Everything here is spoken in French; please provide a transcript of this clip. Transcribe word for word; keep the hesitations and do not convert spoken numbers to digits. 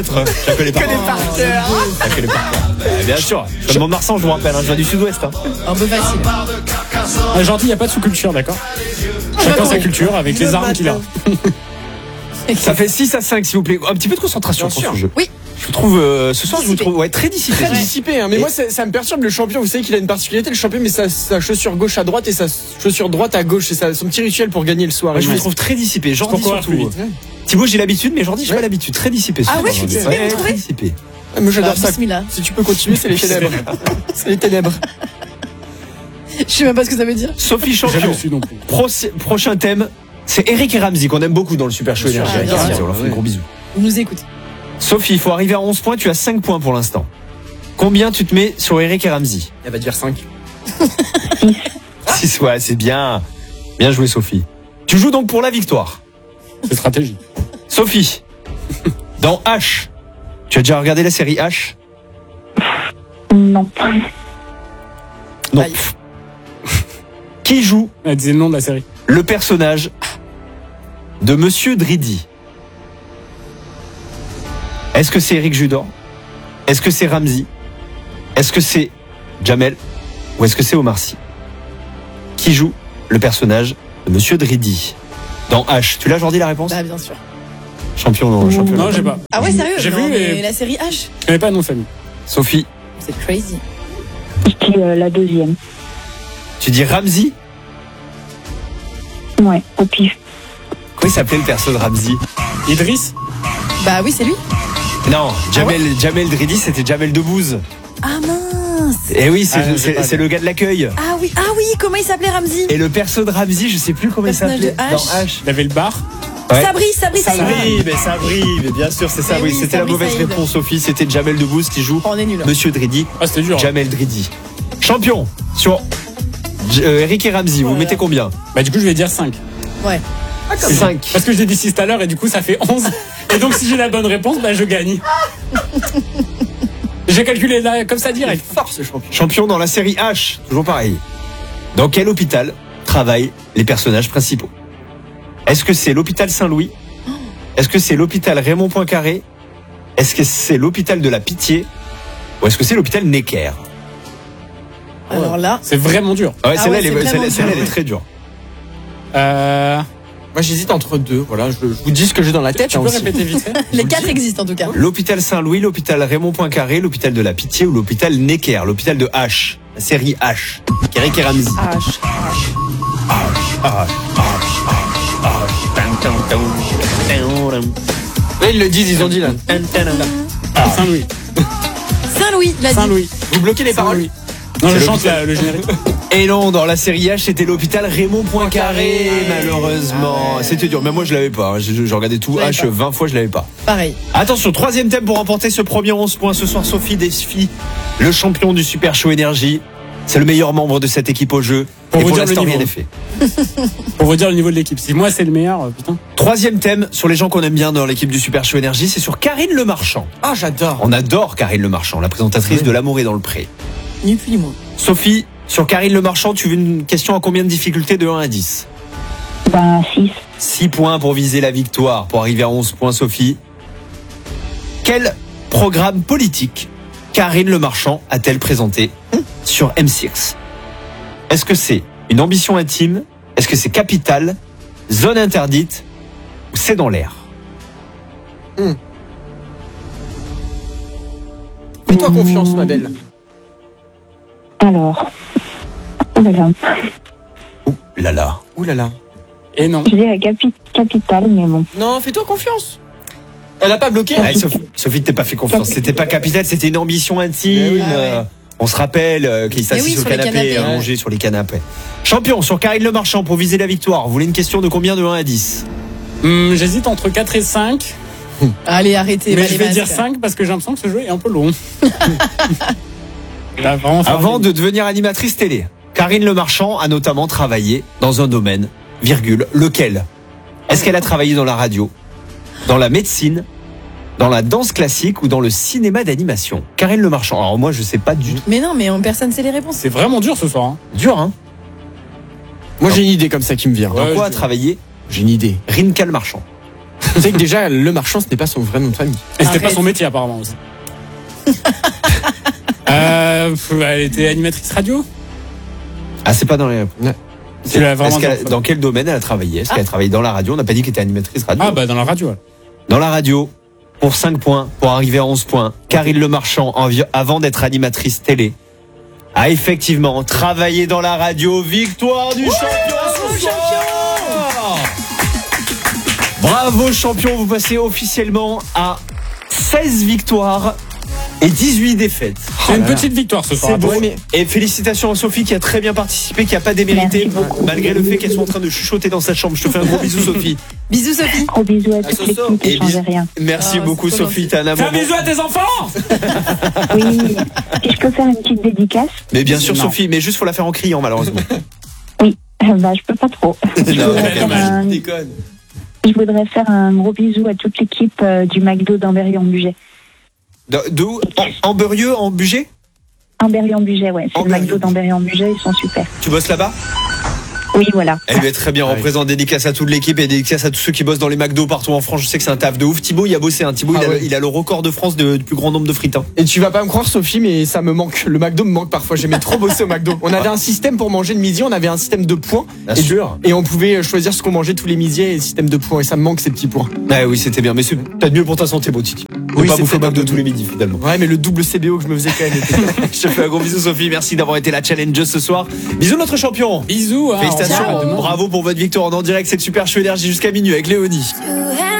Je la connais pas. Je connais par cœur. Je la connais par cœur. Bah, bien sûr. Je suis de Mont-de-Marsan, je vous rappelle. Hein, je viens du sud-ouest. Hein. Un peu facile. Ah, gentil, il n'y a pas de sous-culture, d'accord. Chacun sa culture avec les armes qu'il a. Ça fait six à cinq, s'il vous plaît. Un petit peu de concentration Bien pour sûr. ce jeu. Oui. Je vous trouve, euh, ce soir, je vous Dissipé. trouve ouais, très dissipé. Très dissipé, hein. Mais Et- moi, ça, ça me perturbe. Le champion, vous savez qu'il a une particularité. Le champion met sa, sa chaussure gauche à droite et sa chaussure droite à gauche. C'est ça, son petit rituel pour gagner le soir. Ouais, je vous Ouais. trouve très dissipé. Jordi Pour courir surtout. plus vite. Thibaut, j'ai l'habitude, mais Jordi, j'ai Ouais. pas l'habitude. Très dissipé. ce Ah soir, ouais, je suis Jordi. dissipé, vous très trouvez dissipé. Ah, moi, j'adore Bah, ça. bismillah. Si tu peux continuer, c'est les ténèbres. C'est les ténèbres. Je sais même pas ce que ça veut dire. Sophie Jamais Champion. su non plus. Pro- prochain thème, c'est Eric et Ramsey qu'on aime beaucoup dans le Super Show Bien sûr, Énergie. j'adore. Eric et Ramsey, on leur fait Ouais. un gros bisou. On nous écoute. Sophie, il faut arriver à onze points. Tu as cinq points pour l'instant. Combien tu te mets sur Eric et Ramsey? Elle va dire cinq. six, ouais, c'est bien. Bien joué, Sophie. Tu joues donc pour la victoire. C'est stratégie. Sophie, dans H, tu as déjà regardé la série H? Non. Non. Aïe. Qui joue Elle disait le nom de la série. le personnage de Monsieur Dridi? Est-ce que c'est Eric Judor? Est-ce que c'est Ramsey? Est-ce que c'est Jamel? Ou est-ce que c'est Omar Sy? Qui joue le personnage de Monsieur Dridi dans H? Tu l'as, Jordi, la réponse? Bah, bien sûr. Champion, non, champion. Non, j'ai pas. Ah ouais, sérieux? J'ai Non, vu, mais mais- la série H. Je connais pas le nom de famille. Sophie, C'est crazy. Je dis euh, la deuxième. tu dis Ramsey? Ouais, au pif. Comment il s'appelait le perso de Ramsey? Idriss. Bah oui, c'est lui. Non, Jamel, Jamel Dridi, c'était Jamel Debbouze. Ah mince. Et oui, c'est Ah, j'ai c'est- pas c'est vu. le gars de l'accueil. Ah oui, ah oui, comment il s'appelait Ramsey? Et le perso de Ramsey, je sais plus comment il Personnage s'appelait. de H. Dans H. Il avait le bar. Ouais. Sabri, Sabri, Sabri. Sabri, mais Sabri, mais bien sûr, c'est Sabri. oui, C'était la Sabri mauvaise Saïd. réponse, Sophie. C'était Jamel Debbouze qui joue Oh, on est nul. Monsieur Dridi. Ah, c'était dur. Jamel Dridi. Champion sur J- euh, Eric et Ramsey. Vous Voilà. mettez combien? Bah, du coup, je vais dire cinq. Ouais. cinq. Parce que je l'ai dit six tout à l'heure et du coup, ça fait onze. Et donc, si j'ai la bonne réponse, bah, je gagne. J'ai calculé là, comme ça, direct. Force, ce champion. Champion dans la série H. Toujours pareil. Dans quel hôpital travaillent les personnages principaux? Est-ce que c'est l'hôpital Saint-Louis? Est-ce que c'est l'hôpital Raymond Poincaré? Est-ce que c'est l'hôpital de la Pitié? Ou est-ce que c'est l'hôpital Necker? Alors là, C'est vraiment dur. Ouais, Ah celle-là, ouais, elle, est- c'est vraiment celle-là, celle-là, dur. elle est très dure. Euh, Moi, j'hésite entre deux. Voilà, je, je vous dis ce que j'ai dans la tête. tu hein, peux aussi. répéter vite fait? les vous quatre le dis. existent en tout cas. L'hôpital Saint-Louis, l'hôpital Raymond Poincaré, l'hôpital de la Pitié ou l'hôpital Necker, l'hôpital de H, la série H. Eric et Ramsey. H. Ouais, ils le disent, ils ont dit là. Saint-Louis. Saint-Louis, l'a dit. Saint-Louis. Vous bloquez les paroles. Saint-Louis. Non, C'est je le chante hôpital. la- le générique. Et non, dans la série H, c'était l'hôpital Raymond Poincaré, malheureusement. Ah ouais. C'était dur, mais moi je l'avais pas. hein. J'ai j'ai regardé tout Je l'avais H pas. vingt fois, je l'avais pas. Pareil. Attention, troisième thème pour remporter ce premier onze points. Ce soir, Sophie défie le champion du Super Show Énergie. C'est le meilleur membre de cette équipe au jeu. Pour Et vous pour dire le l'instant, rien niveau. n'est fait. Pour vous dire le niveau de l'équipe. Si moi, c'est le meilleur, euh, putain. Troisième thème sur les gens qu'on aime bien dans l'équipe du Super Show Énergie, c'est sur Karine Le Marchand. Ah, j'adore. On adore Karine Le Marchand, la présentatrice Oui. de L'amour est dans le pré. Ni plus ni moins. Sophie, sur Karine Le Marchand, tu veux une question à combien de difficultés de un à dix? Ben, six. six points pour viser la victoire, pour arriver à onze points, Sophie. Quel programme politique Karine Le Marchand a-t-elle présenté sur M six? Est-ce que c'est une ambition intime? Est-ce que c'est Capital, Zone interdite ou C'est dans l'air? Fais-toi confiance, ma belle. Alors. Oh là là. Ouh là là. Ouh là là. Et non. Je dis la capi- capitale, mais bon. Non, fais-toi confiance. Elle a pas bloqué. Ah, Sophie, Sophie, t'es pas fait confiance. C'était pas Capital, c'était une ambition intime. Mais oui. Ah ouais. Euh, On se rappelle euh, qu'il s'assit oui, sur sur le les canapé, canapés, ouais. allongé sur les canapés. Champion, sur Karine Le Marchand, pour viser la victoire, vous voulez une question de combien de un à dix? Hum, J'hésite entre quatre et cinq. Allez, arrêtez. Mais allez, je vais masque. dire cinq parce que j'ai l'impression que ce jeu est un peu long. Il va vraiment falloir Avant gagner. de devenir animatrice télé, Karine Le Marchand a notamment travaillé dans un domaine, virgule, lequel? Est-ce qu'elle a travaillé dans la radio, dans la médecine, dans la danse classique ou dans le cinéma d'animation? Karine Le Marchand. Alors moi, je sais pas du tout. Mais non, mais on- personne sait les réponses. C'est vraiment dur ce soir. Hein. Dur, hein? Moi, j'ai une idée comme ça qui me vient. Dans Ouais, quoi je- a travaillé J'ai une idée. Rinka Le Marchand? Vous savez que déjà, Le Marchand, ce n'est pas son vrai nom de famille. Et c'était pas Arrête. son métier apparemment aussi. euh, elle était animatrice radio. Ah, c'est pas dans les. Tu l'as vraiment Est-ce qu'elle- dans- dans quel domaine elle a travaillé? Est-ce qu'elle a travaillé dans la radio? On n'a pas dit qu'elle était animatrice radio. Ah bah dans la radio. ouais. Dans la radio, pour cinq points, pour arriver à onze points, Karine Le Marchand, envi- avant d'être animatrice télé, a effectivement travaillé dans la radio. Victoire du champion ce soir. Bravo champion, vous passez officiellement à seize victoires et dix-huit défaites. C'est une là là. petite victoire ce soir. C'est beau, mais Et félicitations à Sophie qui a très bien participé, qui a pas démérité, Merci beaucoup. malgré le fait qu'elle soit en train de chuchoter dans sa chambre. Je te fais un gros bisou Sophie. Bisous Sophie. Gros bisous à toute ce soir. l'équipe Et et changez bis- rien. Merci Ah, beaucoup c'est trop Sophie, gentil. t'es un Fais amour. un bisou à tes enfants. Oui, si je peux faire une petite dédicace, Mais bien sûr Non. Sophie, mais juste faut la faire en criant malheureusement. oui, euh, bah, je peux pas trop. Je Non, voudrais, mais faire dommage. un, déconne. je voudrais faire un gros bisou à toute l'équipe euh, du McDo d'Amberieu-en-Bugey. De, de où en, en Beurieux, en Bugey? Amberieu-en-Bugey, ouais, c'est le Amberieu. McDo d'Amberieu-en-Bugey, ils sont super. Tu bosses là-bas? Oui, voilà. Eh bien très bien, Ah oui. représente dédicace à toute l'équipe et dédicace à tous ceux qui bossent dans les McDo partout en France. Je sais que c'est un taf de ouf. Thibaut, il a bossé. Hein. Thibaut, Ah il, a, ouais. le- il a le record de France de, du plus grand nombre de frites. Hein. Et tu vas pas me croire, Sophie, mais ça me manque. Le McDo me manque parfois. J'aimais trop bosser au McDo. On avait un système pour manger le midi, on avait un système de points. Bien et, sûr. et on pouvait choisir ce qu'on mangeait tous les midis et le système de points. Et ça me manque ces petits points. Ah oui, c'était bien. Mais c'est peut-être mieux pour ta santé, beau Titi. Oui, Oui, pas c'est bouffer au très McDo bien. tous les midis finalement. Ouais, mais le double C B O que je me faisais quand même était. Je te fais un gros bisou Sophie. Merci d'avoir été la challengeuse ce soir. Bisous notre champion. Bisous. hein, Félicitations. au revoir, à demain. Bravo pour votre victoire en direct. C'est le Super Show Énergie jusqu'à minuit avec Léonie. To